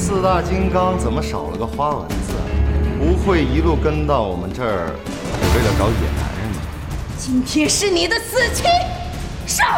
四大金刚怎么少了个花蚊子？不会一路跟到我们这儿，为了找野男人吗？ 今天是你的死期，上！